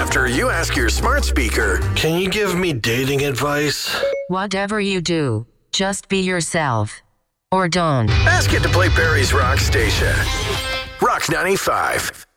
after you ask your smart speaker, Can you give me dating advice? Whatever you do, just be yourself. Or don't. ask it to play Barry's Rock Station. Rock 95.